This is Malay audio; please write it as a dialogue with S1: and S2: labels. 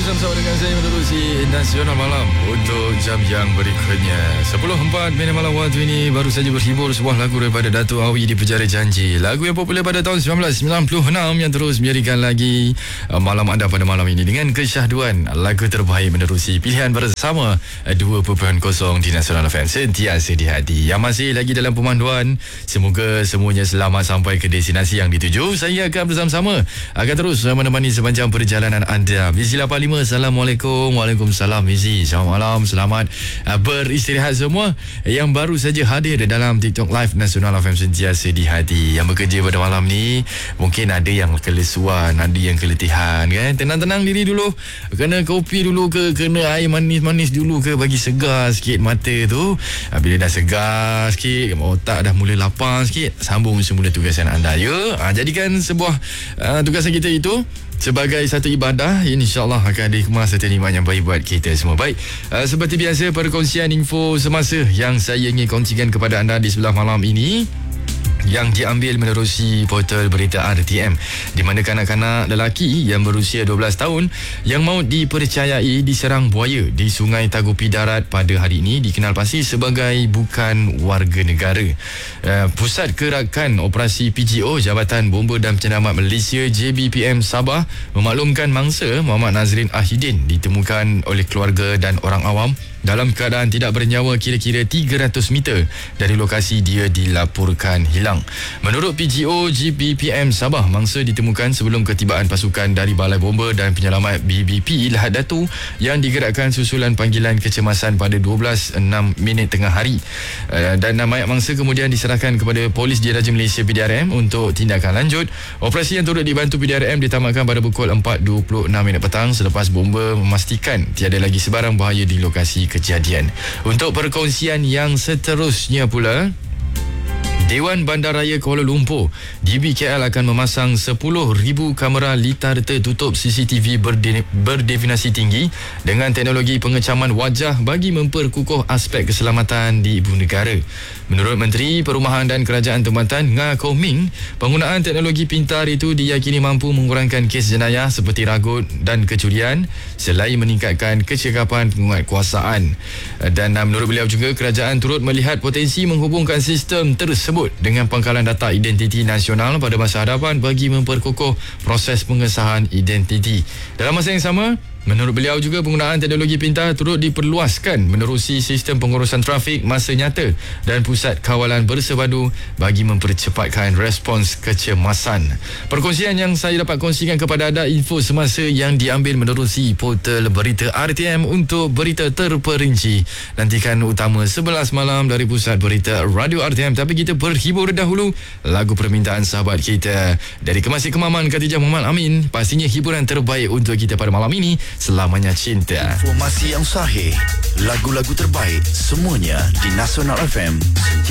S1: bersama dengan saya menerusi Nasional Malam untuk jam yang berikutnya. 10.04 malam waktu ini baru saja berhibur sebuah lagu daripada Datuk Awi di Penjara Janji. Lagu yang popular pada tahun 1996 yang terus menjadikan lagi malam anda pada malam ini dengan kesyahduan lagu terbaik menerusi pilihan bersama 2.0 di Nasional FM sentiasa di hati. Yang masih lagi dalam pemanduan, semoga semuanya selamat sampai ke destinasi yang dituju. Saya akan bersama-sama akan terus menemani sepanjang perjalanan anda. Mizi 85, Assalamualaikum. Waalaikumsalam Mizi. Selamat malam, selamat beristirahat semua yang baru saja hadir dalam TikTok Live Nasional FM sentiasa di hati. Yang bekerja pada malam ni mungkin ada yang kelesuan, ada yang keletihan kan. Tenang-tenang diri dulu, kena kopi dulu ke, kena air manis-manis dulu ke, bagi segar sikit mata tu. Bila dah segar sikit, otak dah mula lapang sikit, sambung semula tugasan anda ya. Jadikan sebuah tugasan kita itu sebagai satu ibadah, insyaAllah akan dikemas satu nikmat yang baik buat kita semua. Baik, seperti biasa perkongsian info semasa yang saya ingin kongsikan kepada anda di sebelah malam ini yang diambil menerusi portal berita RTM, di mana kanak-kanak lelaki yang berusia 12 tahun yang maut dipercayai diserang buaya di Sungai Tagupi Darat pada hari ini dikenal pasti sebagai bukan warga negara. Pusat Gerakan Operasi PGO Jabatan Bomba dan Penyelamat Malaysia JBPM Sabah memaklumkan mangsa Muhammad Nazrin Ahidin ditemukan oleh keluarga dan orang awam dalam keadaan tidak bernyawa kira-kira 300 meter dari lokasi dia dilaporkan hilang. Menurut PGO GBPM Sabah, mangsa ditemukan sebelum ketibaan pasukan dari Balai Bomba dan Penyelamat BBP Lahad Datu yang digerakkan susulan panggilan kecemasan pada 12.06 tengah hari. Dan mayat mangsa kemudian diserahkan kepada Polis Diraja Malaysia PDRM untuk tindakan lanjut. Operasi yang turut dibantu PDRM ditamatkan pada pukul 4.26 petang selepas bomba memastikan tiada lagi sebarang bahaya di lokasi kejadian. Untuk perkongsian yang seterusnya pula, Dewan Bandaraya Kuala Lumpur DBKL akan memasang 10,000 kamera litar tertutup CCTV berdefinisi tinggi dengan teknologi pengecaman wajah bagi memperkukuh aspek keselamatan di ibu negara. Menurut Menteri Perumahan dan Kerajaan Tempatan Nga Koh Ming, penggunaan teknologi pintar itu diyakini mampu mengurangkan kes jenayah seperti ragut dan kecurian selain meningkatkan kecekapan penguatkuasaan. Dan menurut beliau juga, kerajaan turut melihat potensi menghubungkan sistem tersebut dengan pangkalan data identiti nasional pada masa hadapan bagi memperkukuh proses pengesahan identiti. Dalam masa yang sama, menurut beliau juga, penggunaan teknologi pintar turut diperluaskan menerusi sistem pengurusan trafik masa nyata dan pusat kawalan bersepadu bagi mempercepatkan respons kecemasan. Perkongsian yang saya dapat kongsikan kepada anda info semasa yang diambil menerusi portal berita RTM. Untuk berita terperinci nantikan utama 11 malam dari pusat berita Radio RTM. Tapi kita berhibur dahulu lagu permintaan sahabat kita dari Kemasih Kemaman Khatijah Muhammad Amin. Pastinya hiburan terbaik untuk kita pada malam ini. Selamanya cinta.
S2: Informasi yang sahih, lagu-lagu terbaik, semuanya di Nasional FM.